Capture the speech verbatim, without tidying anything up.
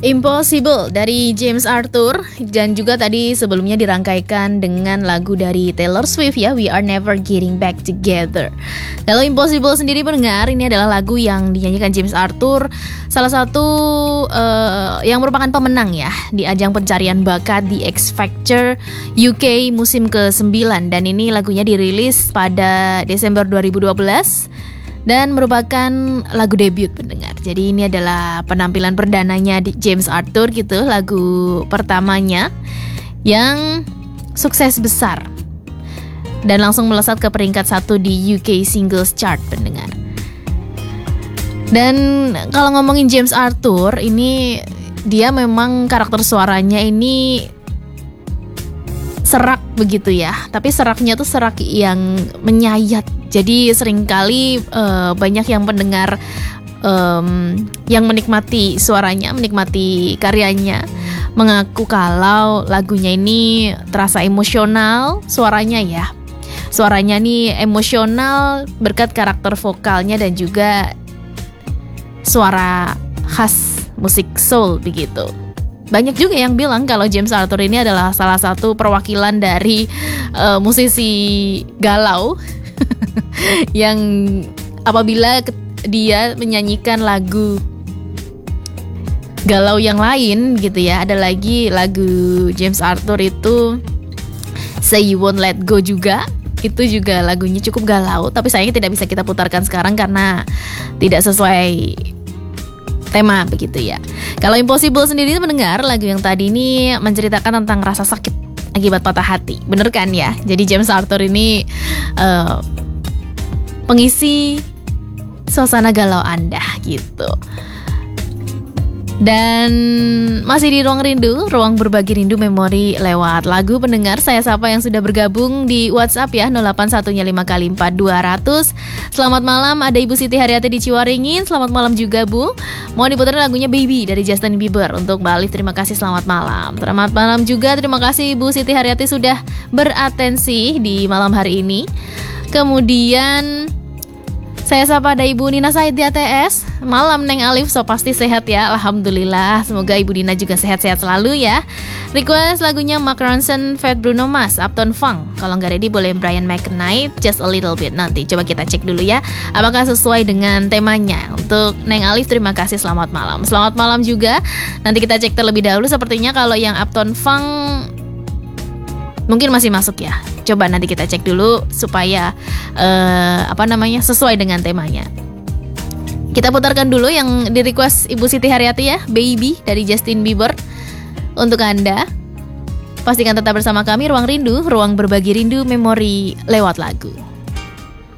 Impossible dari James Arthur, dan juga tadi sebelumnya dirangkaikan dengan lagu dari Taylor Swift ya, We Are Never Getting Back Together. Kalau Impossible sendiri pendengar, ini adalah lagu yang dinyanyikan James Arthur, salah satu uh, yang merupakan pemenang ya di ajang pencarian bakat di X Factor U K musim kesembilan, dan ini lagunya dirilis pada Desember dua ribu dua belas dan merupakan lagu debut pendengar. Jadi ini adalah penampilan perdananya di James Arthur gitu, lagu pertamanya yang sukses besar dan langsung melesat ke peringkat satu di U K Singles Chart pendengar. Dan kalau ngomongin James Arthur, ini dia memang karakter suaranya ini serak begitu ya, tapi seraknya tuh serak yang menyayat. Jadi seringkali uh, banyak yang pendengar um, yang menikmati suaranya, menikmati karyanya, mengaku kalau lagunya ini terasa emosional, suaranya ya. Suaranya nih emosional berkat karakter vokalnya dan juga suara khas musik soul begitu. Banyak juga yang bilang kalau James Arthur ini adalah salah satu perwakilan dari uh, musisi galau yang apabila dia menyanyikan lagu galau yang lain gitu ya, ada lagi lagu James Arthur itu Say You Won't Let Go juga, itu juga lagunya cukup galau, tapi sayangnya tidak bisa kita putarkan sekarang karena tidak sesuai tema begitu ya. Kalau Impossible sendiri mendengar lagu yang tadi ini menceritakan tentang rasa sakit akibat patah hati, bener kan ya? Jadi James Arthur ini uh, pengisi suasana galau Anda gitu. Dan masih di Ruang Rindu, ruang berbagi rindu memori lewat lagu pendengar. Saya sapa yang sudah bergabung di WhatsApp ya, nol delapan satu lima kali empat dua nol nol. Selamat malam, ada Ibu Siti Haryati di Ciwaringin. Selamat malam juga Bu. Mau diputar lagunya Baby dari Justin Bieber. Untuk Mbak Alif, terima kasih, selamat malam. Selamat malam juga, terima kasih Ibu Siti Haryati sudah beratensi di malam hari ini. Kemudian saya sapa ada Ibu Nina Said di A T S. Malam Neng Alif, so pasti sehat ya, alhamdulillah. Semoga Ibu Nina juga sehat-sehat selalu ya. Request lagunya Mark Ronson, Fat Bruno Mars, Uptown Funk. Kalau nggak ready boleh Brian McKnight, Just a Little Bit. Nanti coba kita cek dulu ya, apakah sesuai dengan temanya. Untuk Neng Alif terima kasih, selamat malam. Selamat malam juga. Nanti kita cek terlebih dahulu. Sepertinya kalau yang Uptown Funk mungkin masih masuk ya. Coba nanti kita cek dulu supaya uh, apa namanya sesuai dengan temanya. Kita putarkan dulu yang di request Ibu Siti Haryati ya, Baby dari Justin Bieber. Untuk Anda, pastikan tetap bersama kami, Ruang Rindu, ruang berbagi rindu memori lewat lagu.